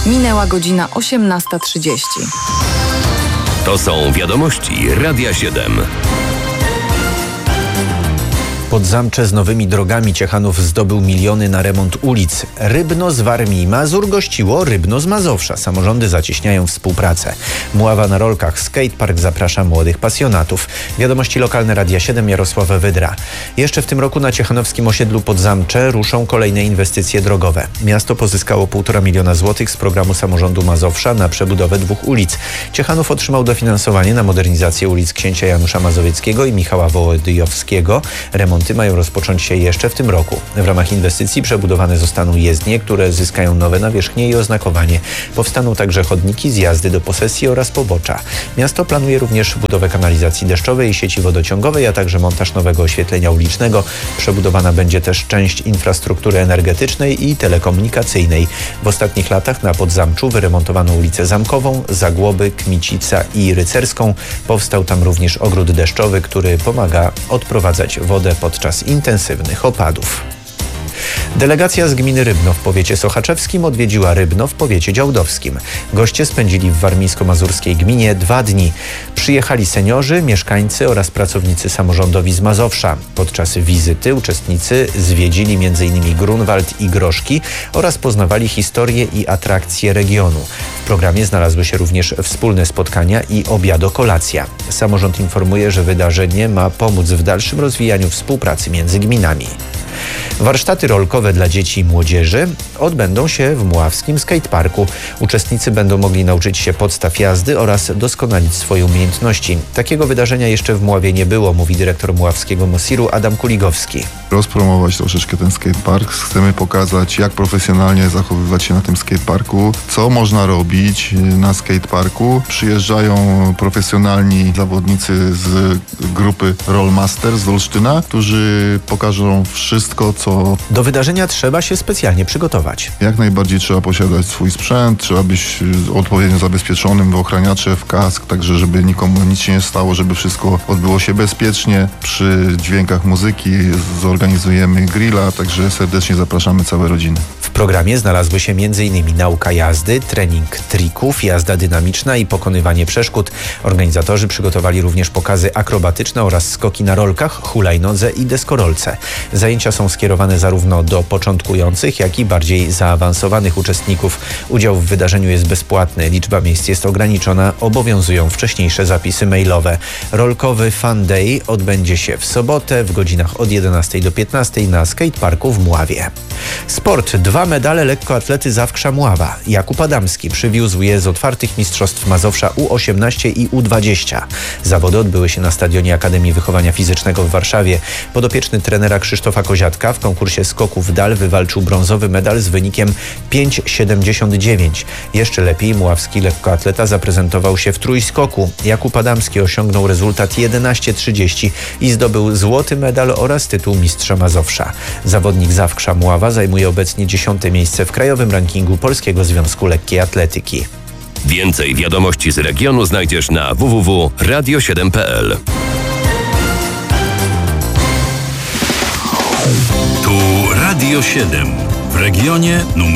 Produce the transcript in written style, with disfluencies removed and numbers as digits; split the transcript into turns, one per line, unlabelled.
Minęła godzina 18:30.
To są wiadomości Radia 7.
Podzamcze z nowymi drogami Ciechanów zdobył miliony na remont ulic. Rybno z Warmii i Mazur gościło Rybno z Mazowsza. Samorządy zacieśniają współpracę. Mława na rolkach, skatepark zaprasza młodych pasjonatów. Wiadomości lokalne Radia 7, Jarosław Wydra. Jeszcze w tym roku na ciechanowskim osiedlu Podzamcze ruszą kolejne inwestycje drogowe. Miasto pozyskało 1,5 miliona złotych z programu samorządu Mazowsza na przebudowę 2 ulic. Ciechanów otrzymał dofinansowanie na modernizację ulic Księcia Janusza Mazowieckiego i Michała Wołodyjowskiego. Remonty mają rozpocząć się jeszcze w tym roku. W ramach inwestycji przebudowane zostaną jezdnie, które zyskają nowe nawierzchnie i oznakowanie. Powstaną także chodniki, zjazdy do posesji oraz pobocza. Miasto planuje również budowę kanalizacji deszczowej i sieci wodociągowej, a także montaż nowego oświetlenia ulicznego. Przebudowana będzie też część infrastruktury energetycznej i telekomunikacyjnej. W ostatnich latach na Podzamczu wyremontowano ulicę Zamkową, Zagłoby, Kmicica i Rycerską. Powstał tam również ogród deszczowy, który pomaga odprowadzać wodę podczas intensywnych opadów. Delegacja z gminy Rybno w powiecie sochaczewskim odwiedziła Rybno w powiecie działdowskim. Goście spędzili w warmińsko-mazurskiej gminie 2 dni. Przyjechali seniorzy, mieszkańcy oraz pracownicy samorządowi z Mazowsza. Podczas wizyty uczestnicy zwiedzili m.in. Grunwald i Groszki oraz poznawali historię i atrakcje regionu. W programie znalazły się również wspólne spotkania i obiado-kolacja. Samorząd informuje, że wydarzenie ma pomóc w dalszym rozwijaniu współpracy między gminami. Warsztaty rolkowe dla dzieci i młodzieży odbędą się w mławskim skateparku. Uczestnicy będą mogli nauczyć się podstaw jazdy oraz doskonalić swoje umiejętności. Takiego wydarzenia jeszcze w Mławie nie było, mówi dyrektor mławskiego Mosiru Adam Kuligowski.
Rozpromować troszeczkę ten skatepark. Chcemy pokazać, jak profesjonalnie zachowywać się na tym skateparku, co można robić na skateparku. Przyjeżdżają profesjonalni zawodnicy z grupy Rollmaster z Olsztyna, którzy pokażą wszystko, co...
Do wydarzenia trzeba się specjalnie przygotować.
Jak najbardziej trzeba posiadać swój sprzęt, trzeba być odpowiednio zabezpieczonym w ochraniacze, w kask, także żeby nikomu nic się nie stało, żeby wszystko odbyło się bezpiecznie. Przy dźwiękach muzyki zorganizujemy grilla, także serdecznie zapraszamy całe rodziny.
W programie znalazły się m.in. nauka jazdy, trening trików, jazda dynamiczna i pokonywanie przeszkód. Organizatorzy przygotowali również pokazy akrobatyczne oraz skoki na rolkach, hulajnodze i deskorolce. Zajęcia są skierowane zarówno do początkujących, jak i bardziej zaawansowanych uczestników. Udział w wydarzeniu jest bezpłatny, liczba miejsc jest ograniczona, obowiązują wcześniejsze zapisy mailowe. Rolkowy Fun Day odbędzie się w sobotę w godzinach od 11 do 15 na skateparku w Mławie. Sport. 2 medale lekkoatlety Zawksza Mława. Jakub Adamski przywiózł je z otwartych mistrzostw Mazowsza U18 i U20. Zawody odbyły się na stadionie Akademii Wychowania Fizycznego w Warszawie. Podopieczny trenera Krzysztofa Koziatka w konkursie skoków w dal wywalczył brązowy medal z wynikiem 5,79. Jeszcze lepiej mławski lekkoatleta zaprezentował się w trójskoku. Jakub Adamski osiągnął rezultat 11,30 i zdobył złoty medal oraz tytuł mistrza Mazowsza. Zawodnik Zawksza Mława zajmuje obecnie 10. miejsce w krajowym rankingu Polskiego Związku Lekkiej Atletyki.
Więcej wiadomości z regionu znajdziesz na www.radio7.pl.
Tu Radio 7 w regionie numer